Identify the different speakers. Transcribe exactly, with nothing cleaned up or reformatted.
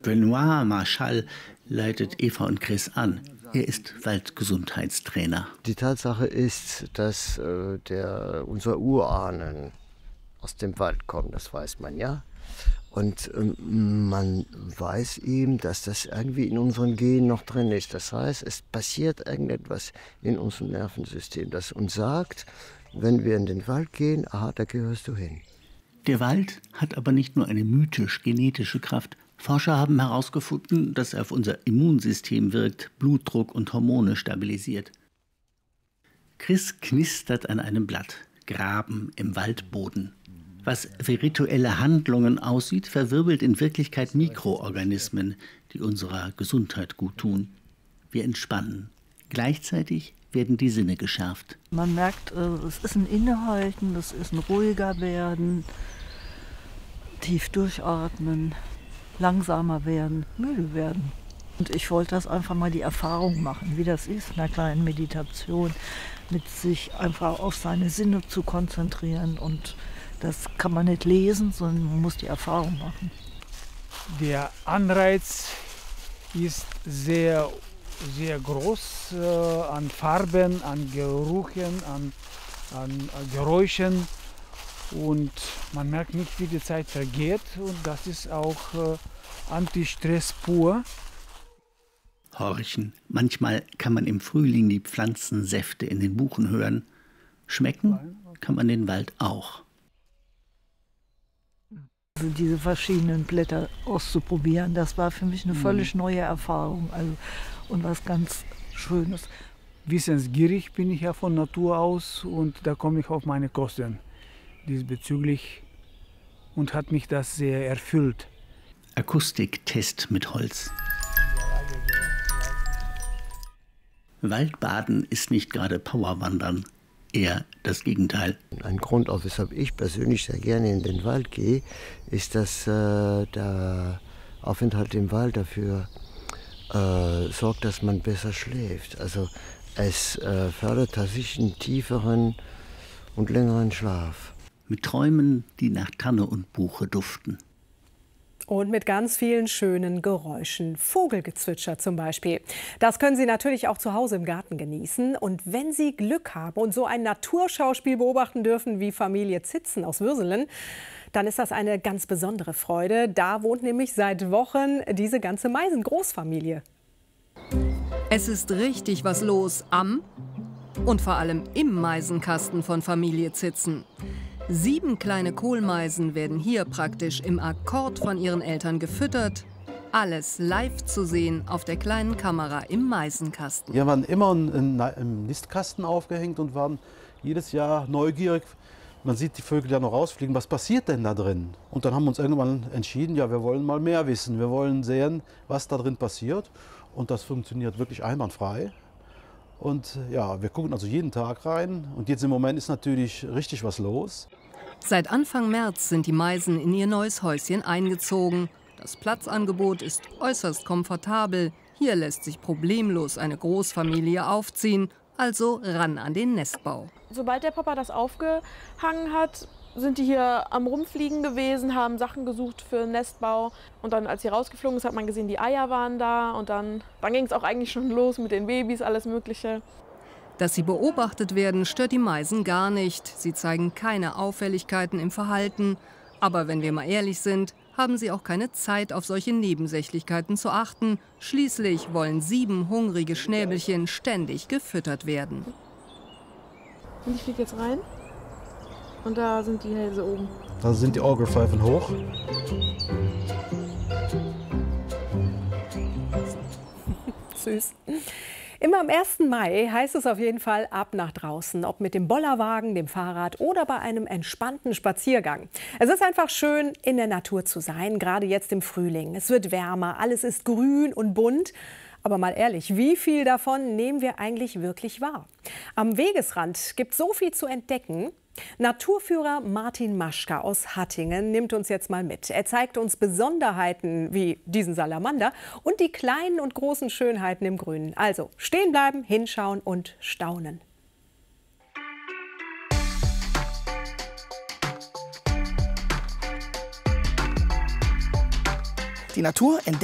Speaker 1: Benoit Marchal leitet Eva und Chris an. Er ist Waldgesundheitstrainer.
Speaker 2: Die Tatsache ist, dass äh, der, unsere Urahnen aus dem Wald kommen, das weiß man ja. Und ähm, man weiß eben, dass das irgendwie in unseren Genen noch drin ist. Das heißt, es passiert irgendetwas in unserem Nervensystem, das uns sagt, wenn wir in den Wald gehen, aha, da gehörst du hin.
Speaker 1: Der Wald hat aber nicht nur eine mythisch-genetische Kraft. Forscher haben herausgefunden, dass er auf unser Immunsystem wirkt, Blutdruck und Hormone stabilisiert. Chris knistert an einem Blatt, Graben im Waldboden. Was wie rituelle Handlungen aussieht, verwirbelt in Wirklichkeit Mikroorganismen, die unserer Gesundheit gut tun. Wir entspannen. Gleichzeitig werden die Sinne geschärft.
Speaker 3: Man merkt, es ist ein Innehalten, es ist ein ruhiger werden, tief durchatmen, langsamer werden, müde werden. Und ich wollte das einfach mal die Erfahrung machen, wie das ist, in einer kleinen Meditation, mit sich einfach auf seine Sinne zu konzentrieren. Und das kann man nicht lesen, sondern man muss die Erfahrung machen.
Speaker 4: Der Anreiz ist sehr, sehr groß äh, an Farben, an Gerüchen, an, an Geräuschen. Und man merkt nicht, wie die Zeit vergeht. Und das ist auch äh, Anti-Stress pur.
Speaker 1: Horchen. Manchmal kann man im Frühling die Pflanzensäfte in den Buchen hören. Schmecken kann man den Wald auch.
Speaker 3: Also diese verschiedenen Blätter auszuprobieren, das war für mich eine völlig neue Erfahrung. Also, und was ganz Schönes.
Speaker 4: Wissensgierig bin ich ja von Natur aus und da komme ich auf meine Kosten diesbezüglich und hat mich das sehr erfüllt.
Speaker 1: Akustiktest mit Holz. Waldbaden ist nicht gerade Powerwandern, eher das Gegenteil.
Speaker 2: Ein Grund, auch weshalb ich persönlich sehr gerne in den Wald gehe, ist, dass äh, der Aufenthalt im Wald dafür äh, sorgt, dass man besser schläft. Also es äh, fördert tatsächlich einen tieferen und längeren Schlaf.
Speaker 1: Mit Träumen, die nach Tanne und Buche duften.
Speaker 5: Und mit ganz vielen schönen Geräuschen. Vogelgezwitscher zum Beispiel. Das können Sie natürlich auch zu Hause im Garten genießen. Und wenn Sie Glück haben und so ein Naturschauspiel beobachten dürfen wie Familie Zitzen aus Würselen, dann ist das eine ganz besondere Freude. Da wohnt nämlich seit Wochen diese ganze Meisen-Großfamilie.
Speaker 6: Es ist richtig was los am und vor allem im Meisenkasten von Familie Zitzen. Sieben kleine Kohlmeisen werden hier praktisch im Akkord von ihren Eltern gefüttert. Alles live zu sehen auf der kleinen Kamera im Meisenkasten.
Speaker 7: Wir waren immer im Nistkasten aufgehängt und waren jedes Jahr neugierig. Man sieht die Vögel ja noch rausfliegen, was passiert denn da drin? Und dann haben wir uns irgendwann entschieden, ja, wir wollen mal mehr wissen. Wir wollen sehen, was da drin passiert. Und das funktioniert wirklich einwandfrei. Und ja, wir gucken also jeden Tag rein. Und jetzt im Moment ist natürlich richtig was los.
Speaker 6: Seit Anfang März sind die Meisen in ihr neues Häuschen eingezogen. Das Platzangebot ist äußerst komfortabel. Hier lässt sich problemlos eine Großfamilie aufziehen. Also ran an den Nestbau.
Speaker 8: Sobald der Papa das aufgehangen hat, sind die hier am Rumfliegen gewesen, haben Sachen gesucht für den Nestbau. Und dann, als sie rausgeflogen ist, hat man gesehen, die Eier waren da. Und dann, dann ging es auch eigentlich schon los mit den Babys, alles Mögliche.
Speaker 6: Dass sie beobachtet werden, stört die Meisen gar nicht. Sie zeigen keine Auffälligkeiten im Verhalten. Aber wenn wir mal ehrlich sind, haben sie auch keine Zeit, auf solche Nebensächlichkeiten zu achten. Schließlich wollen sieben hungrige Schnäbelchen ständig gefüttert werden.
Speaker 8: Und ich fliege jetzt rein. Und da sind die Hälse oben.
Speaker 7: Da sind die Orgelpfeifen hoch.
Speaker 5: Süß. Immer am ersten Mai heißt es auf jeden Fall ab nach draußen, ob mit dem Bollerwagen, dem Fahrrad oder bei einem entspannten Spaziergang. Es ist einfach schön, in der Natur zu sein, gerade jetzt im Frühling. Es wird wärmer, alles ist grün und bunt. Aber mal ehrlich, wie viel davon nehmen wir eigentlich wirklich wahr? Am Wegesrand gibt es so viel zu entdecken. Naturführer Martin Maschka aus Hattingen nimmt uns jetzt mal mit. Er zeigt uns Besonderheiten wie diesen Salamander und die kleinen und großen Schönheiten im Grünen. Also stehen bleiben, hinschauen und staunen.
Speaker 9: Die Natur entdeckt